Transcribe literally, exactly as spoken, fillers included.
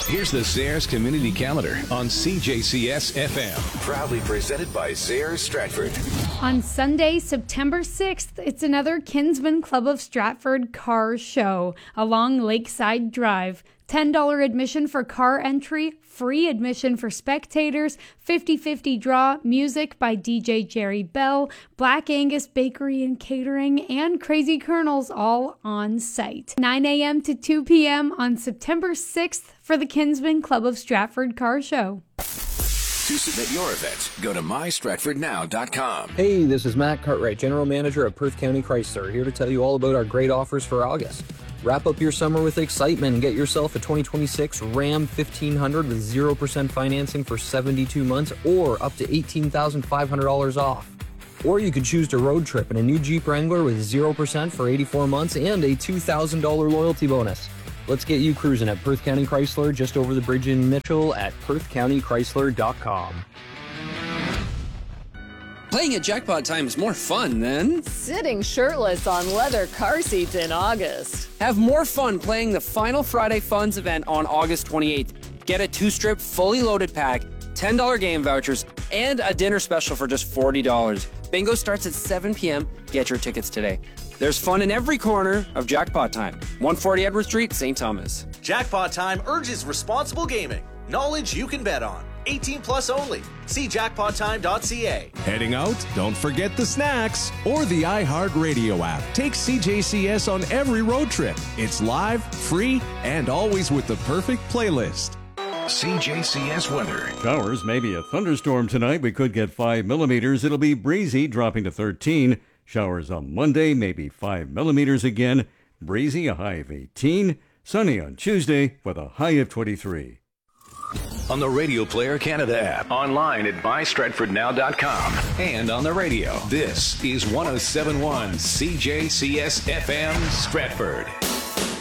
Here's the Zayres Community Calendar on C J C S F M. Proudly presented by Zayres Stratford. On Sunday, September sixth, it's another Kinsman Club of Stratford car show along Lakeside Drive. ten dollars admission for car entry, free admission for spectators, fifty-fifty draw, music by D J Jerry Bell, Black Angus Bakery and Catering, and Crazy Colonels all on site. nine a.m. to two p.m. on September sixth for the Kinsman Club of Stratford car show. To submit your event, go to my stratford now dot com. Hey, this is Matt Cartwright, General Manager at Perth County Chrysler, here to tell you all about our great offers for August. Wrap up your summer with excitement and get yourself a twenty twenty-six Ram fifteen hundred with zero percent financing for seventy-two months or up to eighteen thousand five hundred dollars off. Or you could choose to road trip in a new Jeep Wrangler with zero percent for eighty-four months and a two thousand dollars loyalty bonus. Let's get you cruising at Perth County Chrysler, just over the bridge in Mitchell at perth county chrysler dot com. Playing at Jackpot Time is more fun than sitting shirtless on leather car seats in August. Have more fun playing the Final Friday Funds event on August twenty-eighth. Get a two-strip, fully loaded pack, ten dollars game vouchers, and a dinner special for just forty dollars. Bingo starts at seven p.m. Get your tickets today. There's fun in every corner of Jackpot Time. one forty Edward Street, Saint Thomas. Jackpot Time urges responsible gaming. Knowledge you can bet on. eighteen plus only. See jackpot time dot c a. Heading out? Don't forget the snacks or the iHeartRadio app. Take C J C S on every road trip. It's live, free, and always with the perfect playlist. C J C S weather. Showers, maybe a thunderstorm tonight. We could get five millimeters. It'll be breezy, dropping to thirteen. Showers on Monday, maybe five millimeters again. Breezy, a high of eighteen. Sunny on Tuesday with a high of twenty-three. On the Radio Player Canada app, online at my stratford now dot com, and on the radio. This is one oh seven point one C J C S F M Stratford.